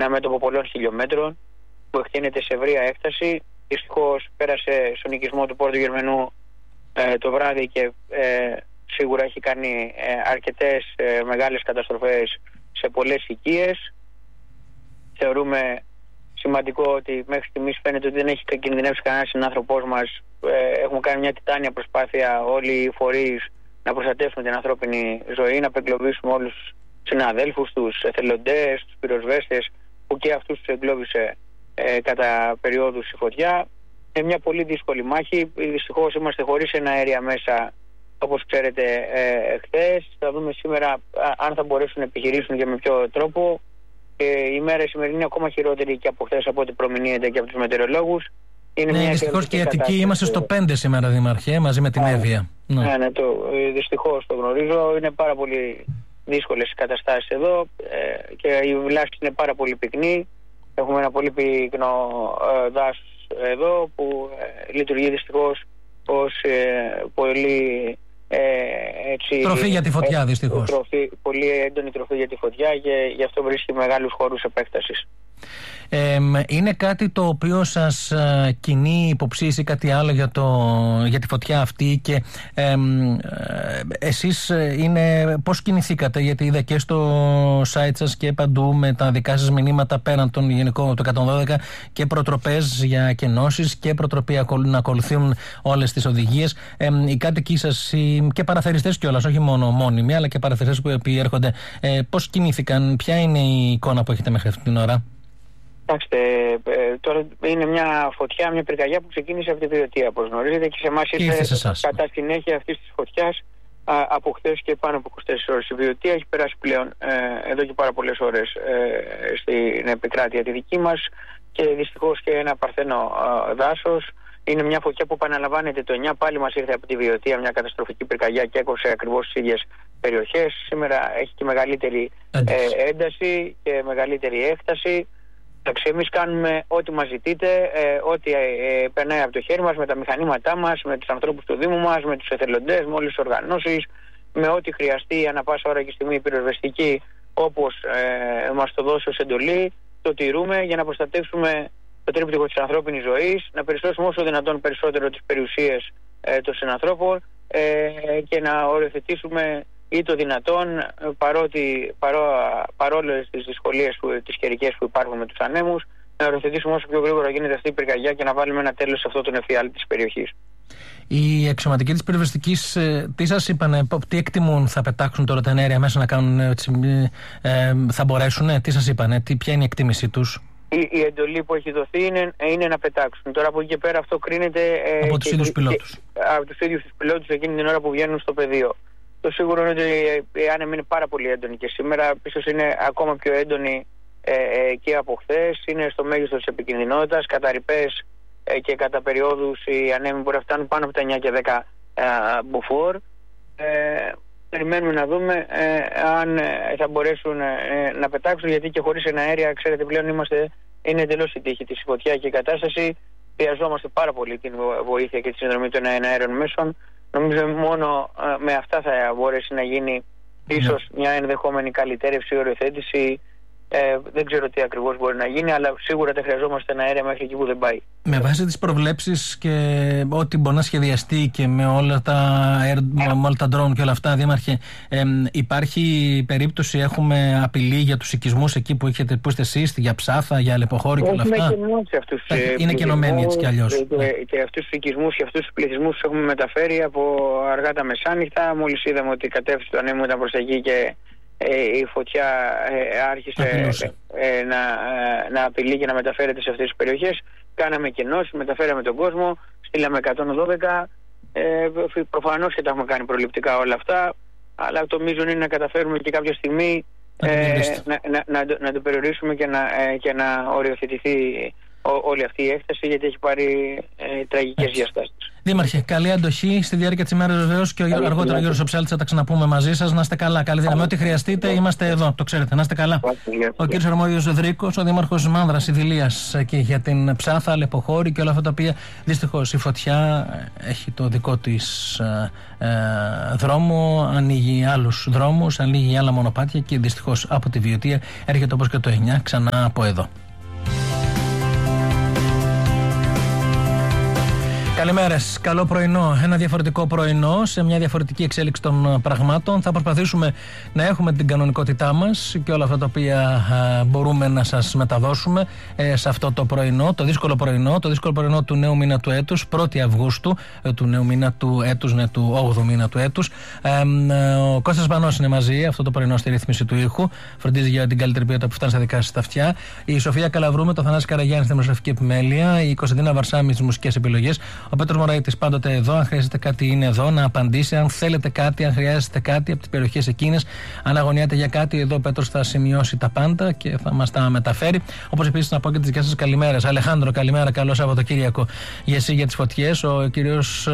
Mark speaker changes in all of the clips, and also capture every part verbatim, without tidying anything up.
Speaker 1: ένα μέτωπο πολλών χιλιόμετρων που εκτείνεται σε ευρεία έκταση. Δυστυχώς πέρασε στον οικισμό του Πόρτου Γερμανού ε, το βράδυ και ε, σίγουρα έχει κάνει ε, αρκετές ε, μεγάλες καταστροφές σε πολλές οικίες. Θεωρούμε σημαντικό ότι μέχρι στιγμής φαίνεται ότι δεν έχει κινδυνεύσει κανένας συνάνθρωπός μας. Ε, έχουμε κάνει μια τιτάνια προσπάθεια όλοι οι φορείς να προστατεύσουμε την ανθρώπινη ζωή, να απεγκλωβίσουμε όλους τους συναδέλφους, τους εθελοντές, τους πυροσβέστες που και αυτούς τους εγκλώβησε ε, κατά περιόδους η φωτιά. Είναι μια πολύ δύσκολη μάχη. Δυστυχώς είμαστε χωρίς εναέρια μέσα, όπως ξέρετε, ε, χθες. Θα δούμε σήμερα α, αν θα μπορέσουν να επιχειρήσουν και με ποιο τρόπο. Και η μέρα σημερινή είναι ακόμα χειρότερη και από χθες από ό,τι προμηνύεται και από τους μετεωρολόγους. Είναι
Speaker 2: ναι, δυστυχώς και η Αττική είμαστε στο πέντε σήμερα, Δήμαρχε, μαζί με την Εύβοια.
Speaker 1: Ναι, ναι, ναι το, δυστυχώς το γνωρίζω. Είναι πάρα πολύ δύσκολες οι καταστάσεις εδώ ε, και η βλάστη είναι πάρα πολύ πυκνή. Έχουμε ένα πολύ πυκνό ε, δάσος εδώ που ε, λειτουργεί δυστυχώς ως ε, πολύ ε, έτσι,
Speaker 2: τροφή για τη φωτιά, ε, δυστυχώς.
Speaker 1: Τροφή, πολύ έντονη τροφή για τη φωτιά και γι' αυτό βρίσκει μεγάλους χώρους επέκτασης.
Speaker 2: Ε, είναι κάτι το οποίο σας ε, κινεί υποψίες ή κάτι άλλο για, το, για τη φωτιά αυτή και ε, ε, εσείς είναι, πώς κινηθήκατε, γιατί είδα και στο site σας και παντού με τα δικά σας μηνύματα πέραν των γενικών του εκατόν δώδεκα και προτροπές για κενώσεις και προτροπή να ακολουθούν όλες τις οδηγίες. Ε, οι κάτοικοι σας οι, και παραθεριστές κιόλας, όχι μόνο μόνιμοι αλλά και παραθεριστές που έρχονται, ε, πώς κινήθηκαν, ποια είναι η εικόνα που έχετε μέχρι αυτή την ώρα?
Speaker 1: Κοιτάξτε, ε, τώρα είναι μια φωτιά, μια πυρκαγιά που ξεκίνησε από τη Βιωτία, όπως γνωρίζετε, και σε εμάς ήρθε κατά συνέχεια αυτής της φωτιάς α, από χθες και πάνω από είκοσι τέσσερις ώρες. Η Βιωτία έχει περάσει πλέον ε, εδώ και πάρα πολλές ώρες ε, στην επικράτεια τη δική μας και δυστυχώς και ένα παρθένο ε, δάσος. Είναι μια φωτιά που επαναλαμβάνεται το εννιά, πάλι μας ήρθε από τη Βιωτία μια καταστροφική πυρκαγιά και έκοψε ακριβώς τις ίδιες περιοχές. Σήμερα έχει και μεγαλύτερη ε, ένταση και μεγαλύτερη έκταση. Εντάξει, εμείς κάνουμε ό,τι μας ζητείτε, ε, ό,τι ε, περνάει από το χέρι μας, με τα μηχανήματά μας, με τους ανθρώπους του Δήμου μας, με τους εθελοντές, με όλες τις οργανώσεις, με ό,τι χρειαστεί ανά πάσα ώρα και στιγμή πυροσβεστική, όπως ε, μας το δώσει ως εντολή, το τηρούμε για να προστατεύσουμε το τρίπτυχο της ανθρώπινης ζωής, να περισσώσουμε όσο δυνατόν περισσότερο τις περιουσίες ε, των συνανθρώπων ε, και να οριοθετήσουμε ή το δυνατόν, παρότι, παρό, παρόλες τις δυσκολίες που, τις καιρικές που υπάρχουν με τους ανέμους, να οριοθετήσουμε όσο πιο γρήγορα γίνεται αυτή η πυρκαγιά και να βάλουμε ένα τέλος σε αυτό τον εφιάλτη της περιοχής.
Speaker 2: Οι αξιωματικοί της πυροσβεστικής, τι σας είπανε, τι εκτιμούν, θα πετάξουν τώρα τα ενέργεια μέσα να κάνουν, έτσι, ε, θα μπορέσουν, τι σας είπανε, τι, ποια είναι η εκτίμησή τους?
Speaker 1: Η, η εντολή που έχει δοθεί είναι, είναι να πετάξουν. Τώρα από εκεί και πέρα αυτό κρίνεται ε,
Speaker 2: από τους ίδιους πιλότους.
Speaker 1: Από τους ίδιους τους πιλότους εκείνη την ώρα που βγαίνουν στο πεδίο. Το σίγουρο είναι ότι η άνεμη είναι πάρα πολύ έντονη και σήμερα ίσως είναι ακόμα πιο έντονη ε, ε, και από χθες. Είναι στο μέγιστο της επικινδυνότητας. Κατά ρηπές ε, και κατά περιόδους οι ανέμοι μπορεί να φτάνουν πάνω από τα εννιά και δέκα ε, μποφόρ. Ε, περιμένουμε να δούμε ε, αν ε, θα μπορέσουν ε, να πετάξουν, γιατί και χωρίς εναέρια, ξέρετε, πλέον είμαστε, είναι εντελώς η τύχη της φωτιά και η κατάσταση. Χρειαζόμαστε πάρα πολύ την βοήθεια και τη συνδρομή των εναέριων μέσων. Νομίζω μόνο ε, με αυτά θα μπορέσει να γίνει ίσως μια ενδεχόμενη καλυτέρευση, οριοθέτηση. Ε, δεν ξέρω τι ακριβώς μπορεί να γίνει, αλλά σίγουρα δεν χρειαζόμαστε ένα αέρα μέχρι εκεί που δεν πάει.
Speaker 2: Με βάση τις προβλέψεις και ό,τι μπορεί να σχεδιαστεί και με όλα τα, με όλα τα drone και όλα αυτά, Δήμαρχε, ε, υπάρχει περίπτωση, έχουμε απειλή για τους οικισμούς εκεί που, έχετε, που είστε εσείς, για Ψάθα, για Αλεποχώρη και όλα αυτά?
Speaker 1: Αυτούς,
Speaker 2: είναι κενωμένοι έτσι κι αλλιώς.
Speaker 1: Και, και, και αυτούς τους οικισμούς και αυτούς τους πληθυσμούς τους έχουμε μεταφέρει από αργά τα μεσάνυχτα. Μόλις είδαμε ότι η κατεύθυνση του ανέμου ήταν προς τα εκεί και η φωτιά ε, άρχισε ε, να, ε, να απειλεί και να μεταφέρεται σε αυτές τις περιοχές. Κάναμε κενώσεις, μεταφέραμε τον κόσμο, στείλαμε εκατόν δώδεκα. Ε, προφανώς και τα έχουμε κάνει προληπτικά όλα αυτά, αλλά το μείζον είναι να καταφέρουμε και κάποια στιγμή ε, να, να, να, να, να το περιορίσουμε και να, ε, και να οριοθετηθεί ό, όλη αυτή η έκταση, γιατί έχει πάρει ε, τραγικές διαστάσεις.
Speaker 2: Δήμαρχε, καλή αντοχή στη διάρκεια της ημέρας βεβαίως και ο, αργότερα ο Γιώργος Οψάλτης θα τα ξαναπούμε μαζί σας. Να είστε καλά. Καλή δύναμη. Ό,τι χρειαστείτε, είμαστε εδώ. Το ξέρετε. Να είστε καλά. Ο κύριος Αρμόδιος Δρίκος, ο Δήμαρχος Μάνδρας Ιδηλίας, και για την Ψάθα, Αλεποχώρη και όλα αυτά τα οποία δυστυχώς η φωτιά έχει το δικό της ε, ε, δρόμο, ανοίγει άλλους δρόμους, ανοίγει άλλα μονοπάτια και δυστυχώς από τη Βιωτία έρχεται όπως και το εννιά ξανά από εδώ. Καλημέρες, καλό πρωινό. Ένα διαφορετικό πρωινό σε μια διαφορετική εξέλιξη των πραγμάτων. Θα προσπαθήσουμε να έχουμε την κανονικότητά μας και όλα αυτά τα οποία α, μπορούμε να σας μεταδώσουμε ε, σε αυτό το πρωινό, το δύσκολο πρωινό, το δύσκολο πρωινό του νέου μήνα του έτους, πρώτη Αυγούστου, ε, του νέου μήνα του έτους, ναι, του όγδοου μήνα του έτους. Ε, ε, ο Κώστας Πανός είναι μαζί αυτό το πρωινό στη ρύθμιση του ήχου. Φροντίζει για την καλύτερη ποιότητα που φτάνει στα δικά σας τα αυτιά. Η Σοφία Καλαβρού με το Θανάση Καραγιάννη στη δημοσιογραφική επιμέλεια. Η Κωνσταντίνα Βαρσάμι στις μουσικές επιλογές. Ο Πέτρος Μωραΐτης πάντοτε εδώ. Αν χρειάζεται κάτι, είναι εδώ να απαντήσει. Αν θέλετε κάτι, αν χρειάζεται κάτι από τις περιοχές εκείνες, αν αγωνιάτε για κάτι, εδώ ο Πέτρος θα σημειώσει τα πάντα και θα μας τα μεταφέρει. Όπως επίσης να πω και τις δικές σας καλημέρες. Αλεχάνδρο, καλημέρα, καλό Σαββατοκύριακο για εσύ για τις φωτιές. Ο κύριος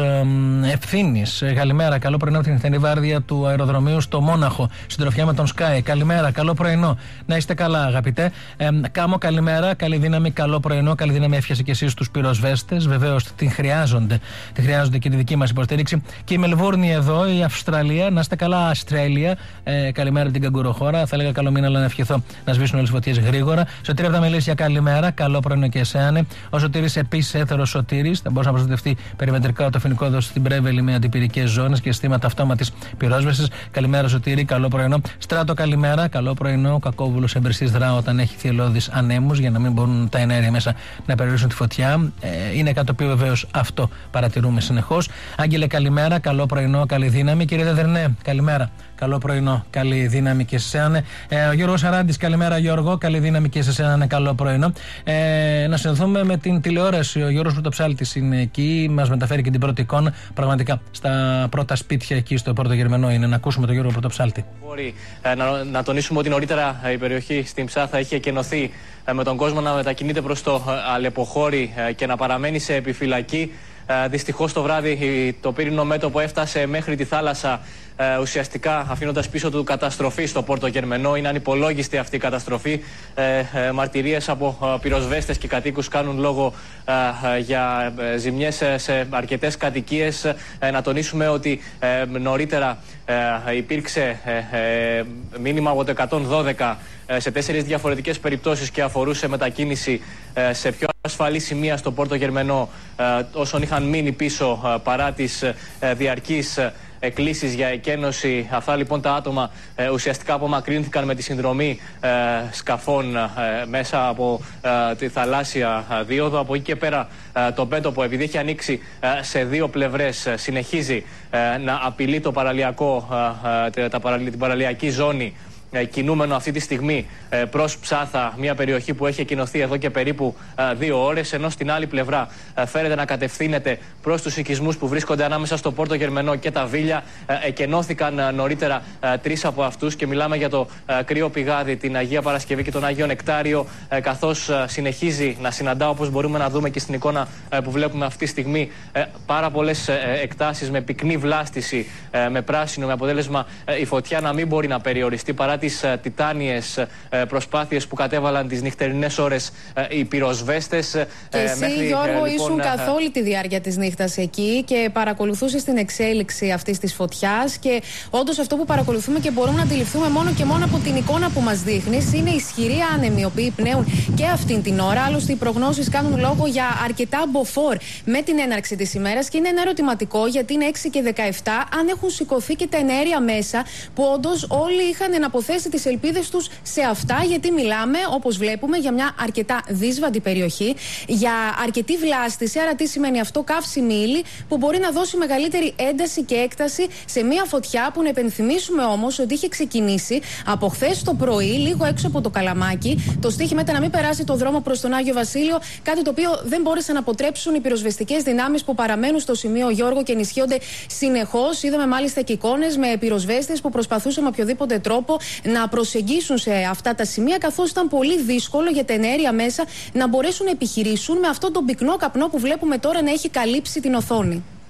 Speaker 2: Ευθύνης, καλημέρα, καλό πρωινό από την νυχτερινή βάρδια του αεροδρομίου στο Μόναχο. Συντροφιά με τον Sky, καλημέρα, καλό πρωινό. Να είστε καλά, αγαπητέ. Ε, Κάμο, καλημέρα, καλή δύναμη, καλό πρωινό, καλή δύναμη έφτιασε και εσείς τους πυροσβέστες. Βεβαίως την χρειάζονται. Τη χρειάζονται και τη δική μας υποστήριξη. Και η Μελβούρνη εδώ, η Αυστραλία. Να είστε καλά, Αυστραλία. Ε, καλημέρα την καγκουροχώρα. Θα έλεγα καλό μήνα, αλλά να ευχηθώ να σβήσουν όλες τις φωτιές γρήγορα. Σωτήρη από τα Μελίσια, καλημέρα. Καλό πρωινό και εσένα. Ο Σωτήρης επίσης έθερος Σωτήρης. Θα μπορούσε να προστατευτεί περιμετρικά το φοινικό εδώ στην Πρέβελη με αντιπυρικές ζώνες και συστήματα αυτόματης πυρόσβεσης. Καλημέρα, Σωτήρη. Καλό πρωινό. Στράτο, καλημέρα. Καλό πρωινό. Ο Κακόβουλος εμπριστής δρά όταν έχει θυελλώδεις ανέμους για να μην μπορούν τα ενέργεια μέσα να περιορίσουν τη φωτιά. Ε, είναι κάτι το οποίο βεβαίως αυτό παρατηρούμε συνεχώς. Άγγελε, καλημέρα, καλό πρωινό, καλή δύναμη. Κύριε Δεδερνέ, καλημέρα, καλό πρωινό, καλή δύναμη και σε εσένα. Ε, ο Γιώργος Αράντης, καλημέρα Γιώργο, καλή δύναμη και σε εσένα, καλό πρωινό. Ε, να συνδεθούμε με την τηλεόραση. Ο Γιώργος Πρωτοψάλτης είναι εκεί, μας μεταφέρει και την πρώτη εικόνα. Πραγματικά στα πρώτα σπίτια εκεί στο Πόρτο Γερμενό είναι. Να ακούσουμε τον Γιώργο Πρωτοψάλτη.
Speaker 3: Μπορεί ε, να, να τονίσουμε ότι νωρίτερα η περιοχή στην Ψάθα είχε εκενωθεί ε, με τον κόσμο να μετακινείται προς το ε, Αλεποχώρη ε, και να παραμένει σε επιφυλακή. Ε, δυστυχώς το βράδυ το πύρινο μέτωπο έφτασε μέχρι τη θάλασσα, ε, ουσιαστικά αφήνοντας πίσω του καταστροφή στο Πόρτο Γερμενό. Είναι ανυπολόγιστη αυτή η καταστροφή. Ε, ε, μαρτυρίες από ε, πυροσβέστες και κατοίκους κάνουν λόγο ε, ε, για ε, ζημιές ε, σε αρκετές κατοικίες. Ε, να τονίσουμε ότι ε, νωρίτερα ε, υπήρξε ε, ε, μήνυμα από το εκατόν δώδεκα ε, σε τέσσερις διαφορετικές περιπτώσεις και αφορούσε μετακίνηση ε, σε πιο ασφαλή σημεία στο Πόρτο Γερμενό ε, όσων είχαν μείνει πίσω ε, παρά τις ε, διαρκείς ε, εκκλήσεις για εκένωση. Αυτά λοιπόν τα άτομα ε, ουσιαστικά απομακρύνθηκαν με τη συνδρομή ε, σκαφών ε, μέσα από ε, τη θαλάσσια ε, δίωδο. Από εκεί και πέρα ε, το μέτωπο, επειδή έχει ανοίξει ε, σε δύο πλευρές, ε, συνεχίζει ε, να απειλεί το παραλιακό, ε, ε, τα παραλ, την παραλιακή ζώνη, κινούμενο αυτή τη στιγμή προς Ψάθα, μια περιοχή που έχει εκκοινωθεί εδώ και περίπου δύο ώρες, ενώ στην άλλη πλευρά φέρεται να κατευθύνεται προς τους οικισμούς που βρίσκονται ανάμεσα στο Πόρτο Γερμενό και τα Βίλια. Εκενώθηκαν νωρίτερα τρεις από αυτούς και μιλάμε για το Κρύο Πηγάδι, την Αγία Παρασκευή και τον Άγιο Νεκτάριο, καθώς συνεχίζει να συναντά, όπως μπορούμε να δούμε και στην εικόνα που βλέπουμε αυτή τη στιγμή, πάρα πολλές εκτάσεις με πυκνή βλάστηση, με πράσινο, με αποτέλεσμα η φωτιά να μην μπορεί να περιοριστεί παρά τις uh, τιτάνιες uh, προσπάθειες που κατέβαλαν τις νυχτερινές ώρες uh, οι πυροσβέστες.
Speaker 4: Και uh, εσύ μέχρι, Γιώργο uh, ήσουν uh, καθ' όλη τη διάρκεια της νύχτας εκεί και παρακολουθούσες την εξέλιξη αυτής της φωτιάς, και όντως αυτό που παρακολουθούμε και μπορούμε να αντιληφθούμε μόνο και μόνο από την εικόνα που μας δείχνεις είναι ισχυροί άνεμοι οι οποίοι πνέουν και αυτήν την ώρα. Άλλωστε οι προγνώσεις κάνουν λόγο για αρκετά μποφόρ με την έναρξη της ημέρας, και είναι ένα ερωτηματικό γιατί είναι έξι και δεκαεπτά αν έχουν σηκωθεί και τα εναέρια μέσα που όντως όλοι είχαν εναποθέσει τις ελπίδες τους σε αυτά, γιατί μιλάμε, όπως βλέπουμε, για μια αρκετά δύσβατη περιοχή, για αρκετή βλάστηση. Άρα τι σημαίνει αυτό? Καύσιμη ύλη που μπορεί να δώσει μεγαλύτερη ένταση και έκταση σε μια φωτιά που, να επενθυμίσουμε όμως ότι είχε ξεκινήσει από χθες το πρωί, λίγο έξω από το Καλαμάκι. Το στίχημα ήταν να μην περάσει το δρόμο προς τον Άγιο Βασίλειο, κάτι το οποίο δεν μπόρεσαν να αποτρέψουν οι πυροσβεστικές δυνάμεις που παραμένουν στο σημείο, Γιώργο, και ενισχύονται συνεχώς. Είδαμε μάλιστα και εικόνες με πυροσβέστες που προσπαθούσαν με οποιοδήποτε τρόπο να προσεγγίσουν σε αυτά τα σημεία, καθώς ήταν πολύ δύσκολο για τα εναέρια μέσα να μπορέσουν να επιχειρήσουν με αυτόν τον πυκνό καπνό που βλέπουμε τώρα να έχει καλύψει την οθόνη.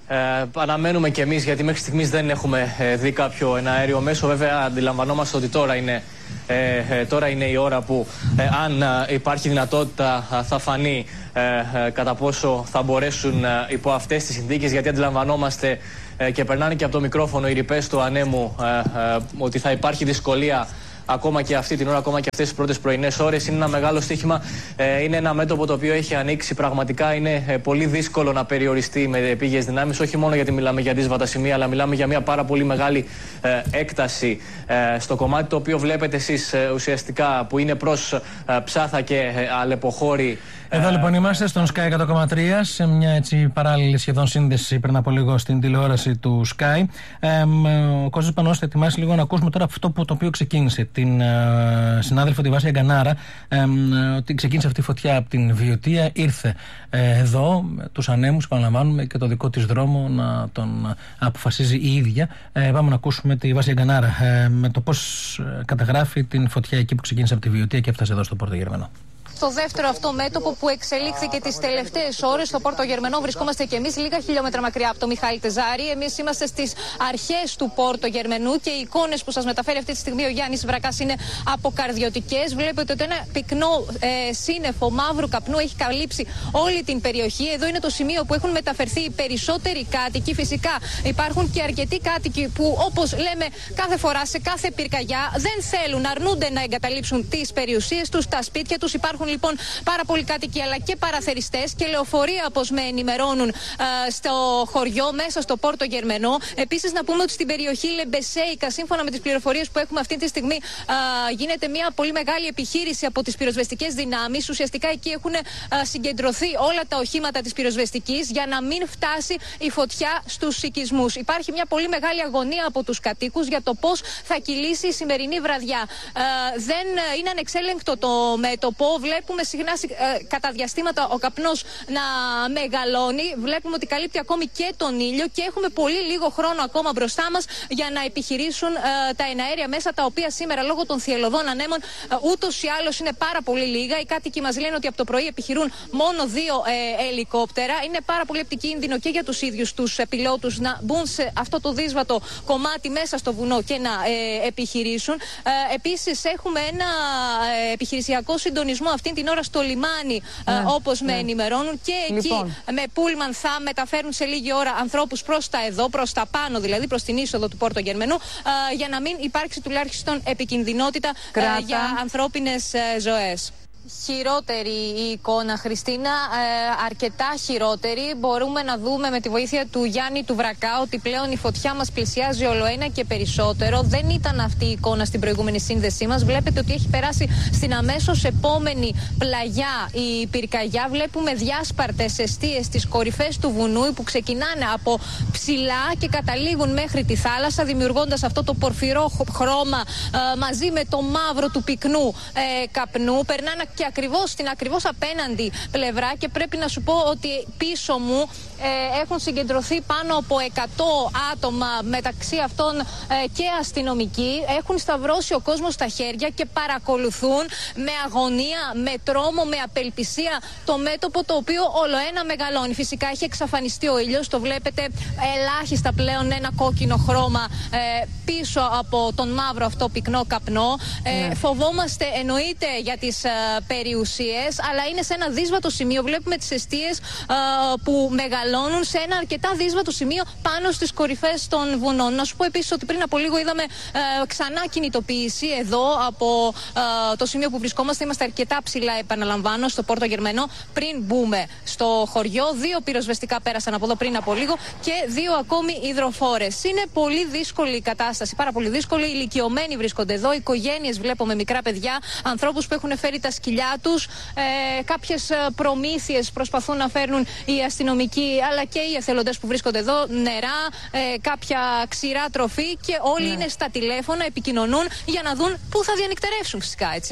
Speaker 3: Ε, αναμένουμε κι εμείς, γιατί μέχρι στιγμής δεν έχουμε ε, δει κάποιο εναέριο μέσο. Βέβαια, αντιλαμβανόμαστε ότι τώρα είναι, ε, ε, τώρα είναι η ώρα που, ε, αν ε, υπάρχει δυνατότητα, ε, θα φανεί ε, ε, κατά πόσο θα μπορέσουν ε, υπό αυτές τις συνθήκες. Γιατί αντιλαμβανόμαστε ε, και περνάνε και από το μικρόφωνο οι ρηπές του ανέμου ε, ε, ότι θα υπάρχει δυσκολία. Ακόμα και αυτή την ώρα, ακόμα και αυτές τις πρώτες πρωινές ώρες. Είναι ένα μεγάλο στοίχημα. Ε, είναι ένα μέτωπο το οποίο έχει ανοίξει. Πραγματικά είναι ε, πολύ δύσκολο να περιοριστεί με επίγειες δυνάμεις. Όχι μόνο γιατί μιλάμε για δύσβατα σημεία, αλλά μιλάμε για μια πάρα πολύ μεγάλη ε, έκταση. Ε, στο κομμάτι το οποίο βλέπετε εσείς ε, ουσιαστικά, που είναι προς ε, Ψάθα και ε, Αλεποχώρη.
Speaker 2: Εδώ λοιπόν είμαστε στον Sky εκατό κόμμα τρία, σε μια έτσι παράλληλη σχεδόν σύνδεση πριν από λίγο στην τηλεόραση του Sky. Ε, ο Κώστας Πανός θα ετοιμάσει λίγο να ακούσουμε τώρα αυτό που, το οποίο ξεκίνησε. Την ε, συνάδελφο τη Βάσια Γκανάρα, ε, ότι ξεκίνησε αυτή η φωτιά από την Βιωτία, ήρθε ε, εδώ, τους ανέμους, επαναλαμβάνουμε, και το δικό της δρόμο να τον αποφασίζει η ίδια. Ε, πάμε να ακούσουμε τη Βάσια Γκανάρα ε, με το πώς καταγράφει την φωτιά εκεί που ξεκίνησε από τη Βιωτία και έφτασε εδώ στο Πόρτο Γερμανό.
Speaker 5: Το δεύτερο αυτό μέτωπο που εξελίχθηκε τις τελευταίες ώρες στο Πόρτο Γερμανό. Βρισκόμαστε και εμείς λίγα χιλιόμετρα μακριά από το Μιχάλη Τεζάρη. Εμείς είμαστε στις αρχές του Πόρτο Γερμανού και οι εικόνες που σας μεταφέρει αυτή τη στιγμή ο Γιάννης Βρακάς είναι αποκαρδιωτικές. Βλέπετε ότι ένα πυκνό ε, σύννεφο μαύρου καπνού έχει καλύψει όλη την περιοχή. Εδώ είναι το σημείο που έχουν μεταφερθεί οι περισσότεροι κάτοικοι. Φυσικά υπάρχουν και αρκετοί κάτοικοι που, όπως λέμε κάθε φορά σε κάθε πυρκαγιά, δεν θέλουν, αρνούνται να εγκαταλείψουν τις περιουσίες τους, τα σπίτια τους. Υπάρχουν λοιπόν πάρα πολλοί κάτοικοι αλλά και παραθεριστές και λεωφορεία, όπως με ενημερώνουν, α, στο χωριό, μέσα στο Πόρτο Γερμανό. Επίσης, να πούμε ότι στην περιοχή Λεμπεσέικα, σύμφωνα με τις πληροφορίες που έχουμε αυτή τη στιγμή, α, γίνεται μια πολύ μεγάλη επιχείρηση από τις πυροσβεστικές δυνάμεις. Ουσιαστικά εκεί έχουν α, συγκεντρωθεί όλα τα οχήματα της πυροσβεστικής για να μην φτάσει η φωτιά στους οικισμούς. Υπάρχει μια πολύ μεγάλη αγωνία από τους κατοίκους για το πώς θα κυλήσει η σημερινή βραδιά. Α, δεν είναι ανεξέλεγκτο το μέτωπο. Βλέπουμε συχνά ε, κατά διαστήματα ο καπνός να μεγαλώνει. Βλέπουμε ότι καλύπτει ακόμη και τον ήλιο και έχουμε πολύ λίγο χρόνο ακόμα μπροστά μας για να επιχειρήσουν ε, τα εναέρια μέσα, τα οποία σήμερα λόγω των θυελλωδών ανέμων ε, ούτως ή άλλως είναι πάρα πολύ λίγα. Οι κάτοικοι μας λένε ότι από το πρωί επιχειρούν μόνο δύο ε, ελικόπτερα. Είναι πάρα πολύ επικίνδυνο και για τους ίδιους τους ε, πιλότους να μπουν σε αυτό το δύσβατο κομμάτι μέσα στο βουνό και να ε, επιχειρήσουν. Ε, επίσης, έχουμε ένα ε, επιχειρησιακό συντονισμό αυτή την ώρα στο λιμάνι, ναι, ε, όπως ναι. με ενημερώνουν, και εκεί λοιπόν. με πούλμαν θα μεταφέρουν σε λίγη ώρα ανθρώπους προς τα εδώ, προς τα πάνω δηλαδή, προς την είσοδο του Πόρτο Γερμανού, ε, για να μην υπάρξει τουλάχιστον επικινδυνότητα ε, για ανθρώπινες ε, ζωές. Χειρότερη η εικόνα, Χριστίνα, ε, αρκετά χειρότερη. Μπορούμε να δούμε με τη βοήθεια του Γιάννη του Βρακά ότι πλέον η φωτιά μας πλησιάζει ολοένα και περισσότερο. Δεν ήταν αυτή η εικόνα στην προηγούμενη σύνδεσή μας. Βλέπετε ότι έχει περάσει στην αμέσως επόμενη πλαγιά η πυρκαγιά. Βλέπουμε διάσπαρτες εστίες στις κορυφές του βουνού που ξεκινάνε από ψηλά και καταλήγουν μέχρι τη θάλασσα, δημιουργώντας αυτό το πορφυρό χρώμα ε, μαζί με το μαύρο του πυκνού ε, καπνού. Περνάνε και ακριβώς στην ακριβώς απέναντι πλευρά, και πρέπει να σου πω ότι πίσω μου ε, έχουν συγκεντρωθεί πάνω από εκατό άτομα, μεταξύ αυτών ε, και αστυνομικοί. Έχουν σταυρώσει ο κόσμος στα χέρια και παρακολουθούν με αγωνία, με τρόμο, με απελπισία το μέτωπο, το οποίο ολοένα μεγαλώνει. Φυσικά έχει εξαφανιστεί ο ήλιος, το βλέπετε ελάχιστα πλέον ένα κόκκινο χρώμα ε, πίσω από τον μαύρο αυτό πυκνό καπνό. Ε, ναι. Φοβόμαστε εννοείται για τις ε, περιουσίες, αλλά είναι σε ένα δύσβατο σημείο. Βλέπουμε τις εστίες ε, που μεγαλώνουν σε ένα αρκετά δύσβατο σημείο πάνω στις κορυφές των βουνών. Να σου πω επίσης ότι πριν από λίγο είδαμε ε, ξανά κινητοποίηση εδώ από ε, το σημείο που βρισκόμαστε. Είμαστε αρκετά ψηλά, επαναλαμβάνω, στο Πόρτο Γερμανό. Πριν μπούμε στο χωριό, δύο πυροσβεστικά πέρασαν από εδώ πριν από λίγο και δύο ακόμη υδροφόρες. Είναι πολύ δύσκολη η κατάσταση, πάρα πολύ δύσκολη. Οι ηλικιωμένοι βρίσκονται εδώ, οικογένειες βλέπουμε, μικρά παιδιά, ανθρώπους που έχουν φέρει τα σκυλιά τους, ε, κάποιες προμήθειες προσπαθούν να φέρνουν οι αστυνομικοί αλλά και οι εθελοντές που βρίσκονται εδώ, νερά, ε, κάποια ξηρά τροφή, και όλοι ναι. είναι στα τηλέφωνα, επικοινωνούν για να δουν πού θα διανυκτερεύσουν, φυσικά, έτσι.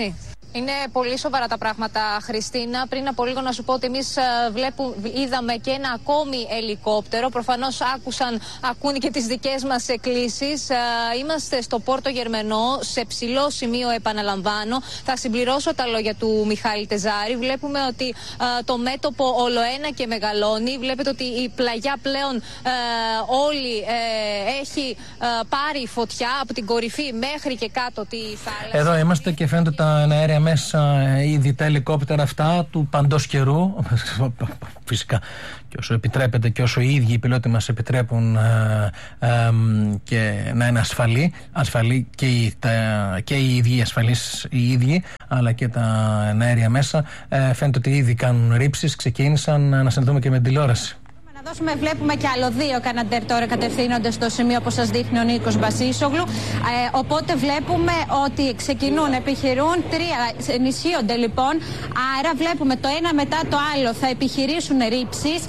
Speaker 5: Είναι πολύ σοβαρά τα πράγματα, Χριστίνα. Πριν από λίγο να σου πω ότι εμείς είδαμε και ένα ακόμη ελικόπτερο. Προφανώς άκουσαν, ακούν και τις δικές μας εκκλήσεις. Είμαστε στο Πόρτο Γερμενό, σε ψηλό σημείο, επαναλαμβάνω. Θα συμπληρώσω τα λόγια του Μιχάλη Τεζάρη. Βλέπουμε ότι το μέτωπο ολοένα και μεγαλώνει. Βλέπετε ότι η πλαγιά πλέον όλη έχει πάρει φωτιά από την κορυφή μέχρι και κάτω τη θάλασσα.
Speaker 2: Εδώ είμαστε και φαίνεται τα αέρια μέσα ήδη τα ελικόπτερα αυτά του παντός καιρού, φυσικά και όσο επιτρέπεται και όσο οι ίδιοι οι πιλότοι μας επιτρέπουν ε, ε, και να είναι ασφαλή, ασφαλή και οι, τα, και οι ίδιοι ασφαλείς οι ίδιοι, αλλά και τα αέρια μέσα. Ε, φαίνεται ότι ήδη κάνουν ρήψεις, ξεκίνησαν, να συνδεθούμε και με την τηλεόραση.
Speaker 6: Δώσουμε, βλέπουμε και άλλο δύο Καναντέρ τώρα κατευθύνονται στο σημείο που σας δείχνει ο Νίκος Μπασίσογλου. Ε, οπότε βλέπουμε ότι ξεκινούν, επιχειρούν, τρία ενισχύονται λοιπόν. Άρα βλέπουμε το ένα μετά το άλλο θα επιχειρήσουν ρήψεις.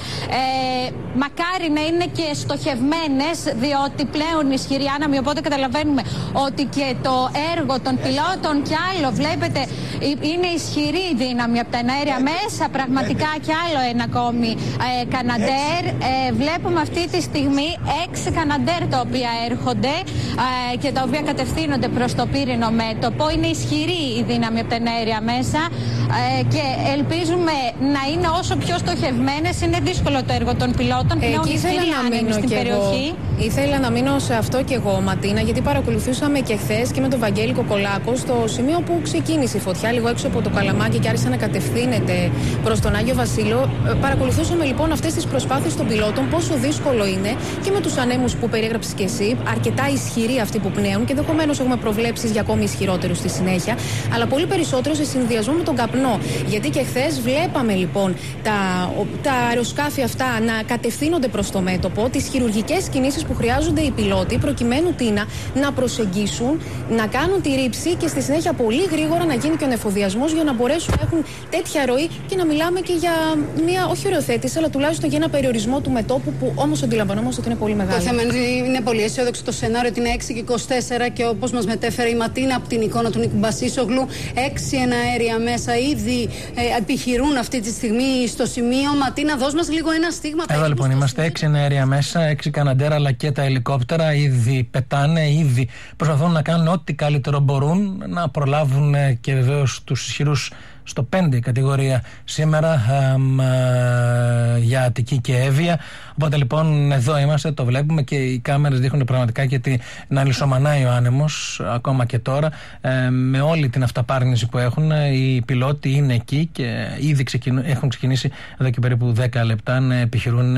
Speaker 6: Ε, μακάρι να είναι και στοχευμένες, διότι πλέον ισχυρή άναμη. Οπότε καταλαβαίνουμε ότι και το έργο των πιλότων κι άλλο, βλέπετε, είναι ισχυρή η δύναμη από τα αέρια μέσα. Πραγματικά κι άλλο ένα ακόμη ε, Καναντέρ. Ε, βλέπουμε αυτή τη στιγμή έξι Καναντέρ τα οποία έρχονται ε, και τα οποία κατευθύνονται προς το πύρινο μέτωπο. Είναι ισχυρή η δύναμη από τα αέρια μέσα ε, και ελπίζουμε να είναι όσο πιο στοχευμένες. Είναι δύσκολο το έργο των πιλότων. Πλέον ισχυρή άνεμη στην περιοχή.
Speaker 4: Εγώ. Ήθελα να μείνω σε αυτό και εγώ, Ματίνα, γιατί παρακολουθούσαμε και χθες και με τον Βαγγέλη Κοκολάκο στο σημείο που ξεκίνησε η φωτιά, λίγο έξω από το Καλαμάκι και άρχισε να κατευθύνεται προς τον Άγιο Βασίλειο. Παρακολουθούσαμε λοιπόν αυτές τις προσπάθειες των πιλότων, πόσο δύσκολο είναι και με τους ανέμους που περιέγραψες και εσύ, αρκετά ισχυροί αυτοί που πνέουν και ενδεχομένως έχουμε προβλέψεις για ακόμη ισχυρότερους στη συνέχεια, αλλά πολύ περισσότερο σε συνδυασμό με τον καπνό. Γιατί και χθες βλέπαμε λοιπόν τα, τα αεροσκάφη αυτά να κατευθύνονται προς το μέτωπο, τις χειρουργικές κινήσεις που χρειάζονται οι πιλότοι προκειμένου τίνα να προσεγγίσουν, να κάνουν τη ρήψη και στη συνέχεια πολύ γρήγορα να γίνει και ο νεφοδιασμός για να μπορέσουν να έχουν τέτοια ροή και να μιλάμε και για μια, όχι οριοθέτηση, αλλά τουλάχιστον για ένα περιορισμό του μετώπου που όμως αντιλαμβανόμαστε ότι είναι πολύ μεγάλο.
Speaker 7: Το θέμα είναι πολύ αισιόδοξο το σενάριο ότι είναι έξι και είκοσι τέσσερα και όπως μας μετέφερε η Ματίνα από την εικόνα του Νίκου Μπασίσογλου, έξι εναέρια μέσα ήδη ε, επιχειρούν αυτή τη στιγμή στο σημείο. Ματίνα, δώσ' μας λίγο ένα στίγμα.
Speaker 2: Εδώ λοιπόν είμαστε έξι εναέρια μέσα, έξι Καναντέρ αλλά και τα ελικόπτερα ήδη πετάνε, ήδη προσπαθούν να κάνουν ό,τι καλύτερο μπορούν, να προλάβουν και βεβαίως τους ισχυρούς στο πέντε κατηγορία σήμερα α, α, για Αττική και Εύβοια. Οπότε λοιπόν εδώ είμαστε, το βλέπουμε και οι κάμερες δείχνουν πραγματικά και την, να λησομανάει ο άνεμος ακόμα και τώρα ε, με όλη την αυταπάρνηση που έχουν. Οι πιλότοι είναι εκεί και ήδη ξεκινούν, έχουν ξεκινήσει εδώ και περίπου δέκα λεπτά να επιχειρούν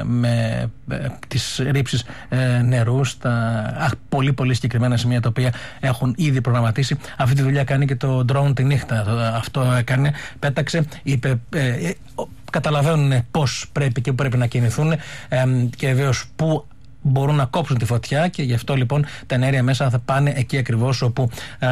Speaker 2: με ε, τις ρήψεις ε, νερού στα α, πολύ πολύ συγκεκριμένα σημεία τα οποία έχουν ήδη προγραμματίσει. Αυτή τη δουλειά κάνει και το drone τη νύχτα. Αυτό έκανε, πέταξε, είπε, ε, ε, καταλαβαίνουν πώς πρέπει και πού πρέπει να κινηθούν ε, και βεβαίως πού μπορούν να κόψουν τη φωτιά και γι' αυτό λοιπόν τα εναέρια μέσα θα πάνε εκεί ακριβώς όπου ε,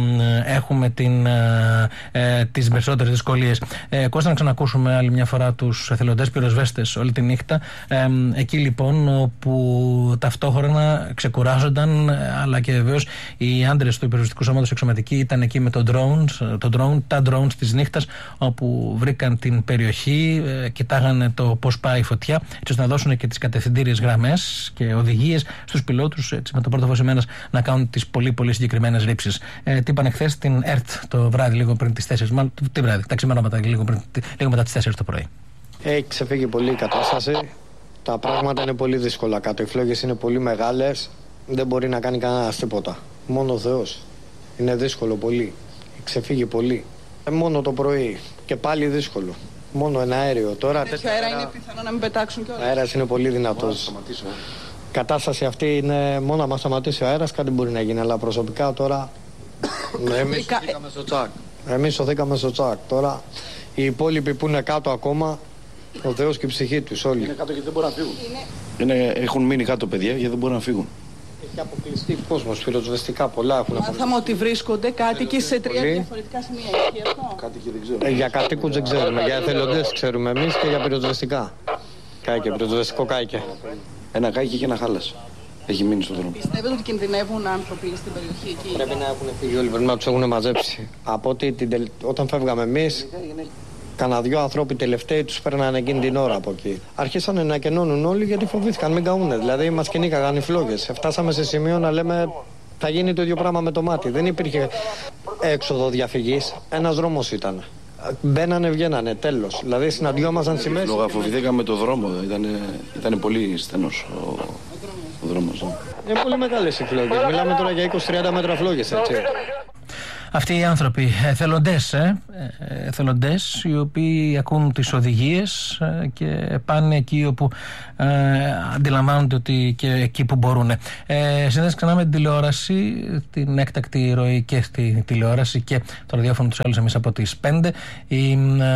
Speaker 2: ε, έχουμε την, ε, ε, τις περισσότερες δυσκολίες. Ε, Κώστα, να ξανακούσουμε άλλη μια φορά τους εθελοντές πυροσβέστες όλη τη νύχτα. Ε, εκεί λοιπόν όπου ταυτόχρονα ξεκουράζονταν, αλλά και βεβαίως οι άντρες του πυροσβεστικού σώματος εξωματικοί ήταν εκεί με το drone, το drone, τα drones της νύχτας, όπου βρήκαν την περιοχή, ε, κοιτάγανε το πώς πάει η φωτιά, έτσι ώστε να δώσουν και τις κατευθυντήριες γραμμές και οδηγίες στους πιλότους, έτσι, με το πρώτο φως ημέρας να κάνουν τις πολύ πολύ συγκεκριμένες ρήψεις. Ε, τι είπανε χθες στην ΕΡΤ το βράδυ, λίγο πριν τις τέσσερις, μάλλον τι βράδυ, τα ξημερώματα, λίγο, πριν, λίγο μετά τις τέσσερις το πρωί.
Speaker 8: Έχει ξεφύγει πολύ η κατάσταση. Τα πράγματα είναι πολύ δύσκολα κάτω. Οι φλόγες είναι πολύ μεγάλες. Δεν μπορεί να κάνει κανένας τίποτα. Μόνο ο Θεός. Είναι δύσκολο πολύ. Ξεφύγει πολύ. Ε, μόνο το πρωί. Και πάλι δύσκολο. Μόνο ένα αέριο. Τώρα
Speaker 7: τέτοιο αέρα είναι πιθανό να μην πετάξουν κιόλας.
Speaker 8: Ο αέρας είναι πολύ δυνατός. Η κατάσταση αυτή είναι μόνο να μας σταματήσει ο αέρας, κάτι μπορεί να γίνει. Αλλά προσωπικά τώρα. Εμείς σωθήκαμε στο τσάκ. Εμείς σωθήκαμε στο τσάκ. Τώρα οι υπόλοιποι που είναι κάτω ακόμα, ο Θεός και η ψυχή τους όλοι.
Speaker 9: Είναι κάτω γιατί δεν μπορούν να φύγουν. Είναι... Είναι... Έχουν μείνει κάτω παιδιά γιατί δεν μπορούν να φύγουν.
Speaker 8: Έχει αποκλειστεί κόσμος, πυροσβεστικά πολλά έχουν αποκλειστεί.
Speaker 7: Μάθαμε ότι βρίσκονται κάτοικοι σε τρία διαφορετικά σημεία. Ισχύει αυτό?
Speaker 9: Κάτοικοι δεν ξέρουμε.
Speaker 8: Ε, για κατοίκους δεν ξέρουμε. Για εθελοντές ξέρουμε εμείς και για πυροσβεστικά. Κάηκε, πυροσβεστικό κάηκε.
Speaker 9: Ένα κάηκε και ένα χάλασε. έχει μείνει στον δρόμο.
Speaker 10: Πιστεύετε ότι κινδυνεύουν άνθρωποι στην περιοχή εκεί?
Speaker 8: Πρέπει να έχουν φύγει όλοι, πρέπει να τους έχουν μαζέψει. Από ότι την, όταν φεύγαμε εμείς, κανένα δυο άνθρωποι τελευταίοι τους παίρνανε εκείνη την ώρα από εκεί. Αρχίσανε να κενώνουν όλοι γιατί φοβήθηκαν, μην καούνε. Δηλαδή μας κυνήγαγαν οι φλόγες. Φτάσαμε σε σημείο να λέμε θα γίνει το ίδιο πράγμα με το μάτι. Δεν υπήρχε έξοδο διαφυγής. Ένας δρόμος ήταν. Μπαίνανε, βγαίνανε, τέλος. Δηλαδή συναντιόμασταν στη μέση.
Speaker 9: Λόγω φοβηθήκαμε το δρόμο. Ήταν, ήταν πολύ στενός ο, ο δρόμος.
Speaker 8: Είναι πολύ μεγάλες οι φλόγες. Μιλάμε τώρα για είκοσι τριάντα μέτρα φλόγες, έτσι.
Speaker 2: Αυτοί οι άνθρωποι, εθελοντές, ε, εθελοντές οι οποίοι ακούν τις οδηγίες ε, και πάνε εκεί όπου ε, αντιλαμβάνονται ότι και εκεί που μπορούν. Ε, Συνδέσεις ξανά με την τηλεόραση, την έκτακτη ροή και στη τηλεόραση και το ραδιόφωνο τους άλλους εμείς από τις πέντε. Η,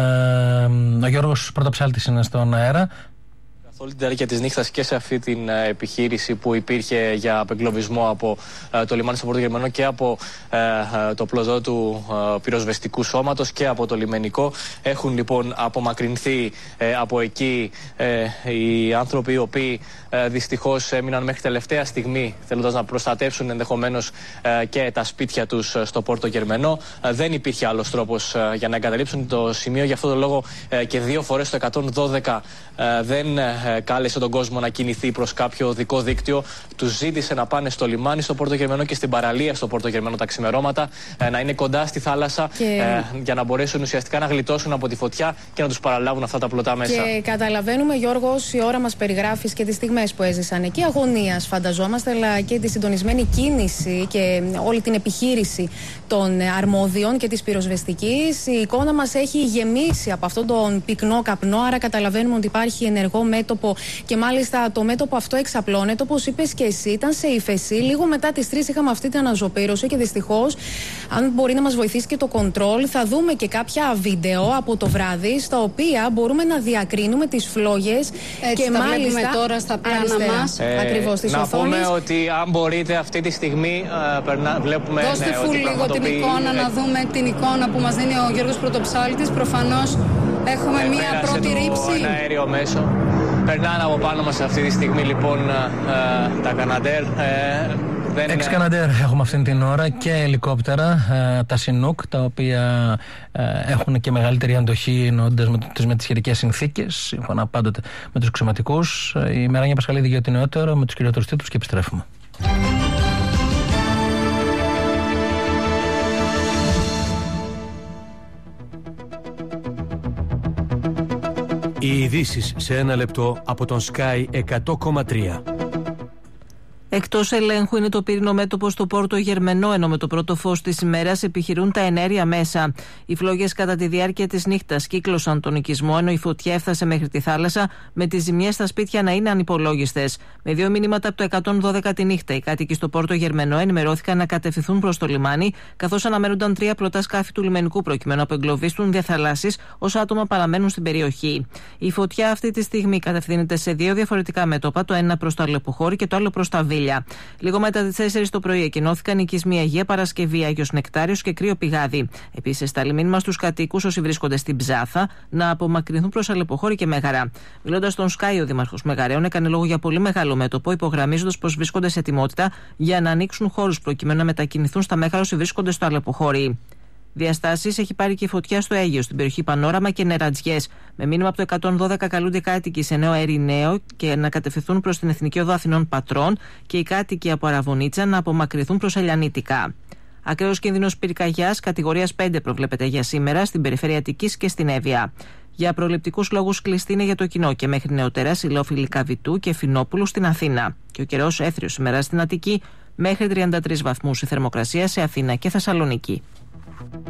Speaker 2: ε, ο Γιώργος Πρωτοψάλτης είναι στον αέρα.
Speaker 3: Όλη την διάρκεια της νύχτας και σε αυτή την ε, επιχείρηση που υπήρχε για απεγκλωβισμό από ε, το λιμάνι στο Πόρτο Γερμανό και από ε, ε, το πλωδό του ε, πυροσβεστικού σώματος και από το λιμενικό. Έχουν λοιπόν απομακρυνθεί ε, από εκεί ε, οι άνθρωποι οι οποίοι ε, δυστυχώς έμειναν μέχρι τελευταία στιγμή θέλοντας να προστατεύσουν ενδεχομένως ε, και τα σπίτια τους στο Πόρτο Γερμανό. Ε, δεν υπήρχε άλλος τρόπος ε, για να εγκαταλείψουν το σημείο. Γι' αυτό το λόγο ε, και δύο φορές το εκατόν δώδεκα ε, δεν ε, κάλεσε τον κόσμο να κινηθεί προς κάποιο οδικό δίκτυο. Τους ζήτησε να πάνε στο λιμάνι στο Πόρτο Γερμανό και στην παραλία στο Πόρτο Γερμανό τα ξημερώματα, να είναι κοντά στη θάλασσα και... ε, για να μπορέσουν ουσιαστικά να γλιτώσουν από τη φωτιά και να τους παραλάβουν αυτά τα πλωτά μέσα.
Speaker 4: Και καταλαβαίνουμε, Γιώργο, η ώρα μας περιγράφεις και τις στιγμές που έζησαν εκεί. Αγωνίας φανταζόμαστε, αλλά και τη συντονισμένη κίνηση και όλη την επιχείρηση των αρμόδιων και της πυροσβεστικής. Η εικόνα μας έχει γεμίσει από αυτόν τον πυκνό καπνό, άρα καταλαβαίνουμε ότι υπάρχει ενεργό μέτωπο και μάλιστα το μέτωπο αυτό εξαπλώνεται. Όπως είπες και εσύ, ήταν σε ύφεση. Λίγο μετά τις τρεις είχαμε αυτή την αναζωπήρωση και δυστυχώς, αν μπορεί να μας βοηθήσει και το κοντρόλ, θα δούμε και κάποια βίντεο από το βράδυ στα οποία μπορούμε να διακρίνουμε τις φλόγες.
Speaker 7: Έτσι,
Speaker 4: και
Speaker 7: τα
Speaker 4: μάλιστα
Speaker 7: τώρα στα πλάνα μας.
Speaker 3: Ε,
Speaker 4: ακριβώς της
Speaker 3: να
Speaker 4: οθόνης.
Speaker 3: πούμε ότι αν μπορείτε αυτή τη στιγμή ε, περνά, βλέπουμε.
Speaker 7: Δώστε
Speaker 3: ναι,
Speaker 7: φουλ λίγο την εικόνα, να δούμε την εικόνα που μας δίνει ο Γιώργος Πρωτοψάλτης. Προφανώς έχουμε
Speaker 3: ε,
Speaker 7: μία πρώτη
Speaker 3: το,
Speaker 7: ρήψη.
Speaker 3: Ένα αέριο μέσο. Περνάνε από πάνω μας αυτή τη στιγμή λοιπόν ε, τα Καναντέρ. Ε,
Speaker 2: Εξ Καναντέρ έχουμε αυτή την ώρα και ελικόπτερα, ε, τα Σινούκ, τα οποία ε, έχουν και μεγαλύτερη αντοχή εννοώντας με, με τις χειρικές συνθήκες, σύμφωνα πάντοτε με τους αξιωματικούς. Η Μεράνια Πασχαλίδη για το νεότερο με τους κυριότερους τίτλους και επιστρέφουμε.
Speaker 11: Οι ειδήσεις σε ένα λεπτό από τον Sky εκατό κόμμα τρία.
Speaker 12: Εκτός ελέγχου είναι το πύρινο μέτωπο στο Πόρτο Γερμανό, ενώ με το πρώτο φως της ημέρας επιχειρούν τα εναέρια μέσα. Οι φλόγες κατά τη διάρκεια της νύχτας κύκλωσαν τον οικισμό, ενώ η φωτιά έφτασε μέχρι τη θάλασσα, με τις ζημιές στα σπίτια να είναι ανυπολόγιστες. Με δύο μηνύματα από το εκατόν δώδεκα τη νύχτα, οι κάτοικοι στο Πόρτο Γερμανό ενημερώθηκαν να κατευθυνθούν προς το λιμάνι, καθώς αναμένονταν τρία πλωτά σκάφη του λιμενικού προκειμένου να απεγκλωβίσουν διαθαλάσσεις όσα άτομα παραμένουν στην περιοχή. Η φωτιά αυτή τη στιγμή κατευθύνεται σε δύο διαφορετικά μέτωπα, το ένα προς το Αλεποχώρι και το άλλο προς τα Βίλια. Λίγο μετά τις τέσσερις το πρωί εκκοινώθηκαν οικισμοί Αγία Παρασκευή, Άγιος Νεκτάριος και Κρύο Πηγάδι. Επίσης, στάλει μήνυμα στους κατοίκους όσοι βρίσκονται στην Ψάθα να απομακρυνθούν προς Αλεποχώρι και Μέγαρα. Μιλώντας στον Sky, ο Δήμαρχος Μεγαρέων έκανε λόγο για πολύ μεγάλο μέτωπο, υπογραμμίζοντας πως βρίσκονται σε ετοιμότητα για να ανοίξουν χώρους προκειμένου να μετακινηθούν στα Μέγαρα όσοι βρίσκονται στο Αλεποχώρι. Διαστάσεις έχει πάρει και φωτιά στο Αίγαιο, στην περιοχή Πανόραμα και Νερατζιές. Με μήνυμα από το εκατόν δώδεκα καλούνται οι κάτοικοι σε Νέο Ερηναίο και να κατευθυνθούν προς την Εθνική Οδό Αθηνών Πατρών και οι κάτοικοι από Αραβωνίτσα να απομακρυνθούν προς Ελιανίτικα. Ακραίος κίνδυνος πυρκαγιάς κατηγορίας πέντε προβλέπεται για σήμερα στην περιφέρεια Αττικής και στην Εύβοια. Για προληπτικούς λόγους κλειστή είναι για το κοινό και μέχρι νεοτέρα Ηλιόφιλη Καβιτού και Φινόπουλου στην Αθήνα. Και ο καιρός έθριος σήμερα στην Αττική, μέχρι τριάντα τρεις βαθμούς η θερμοκρασία σε Αθήνα και Θεσσαλονίκη.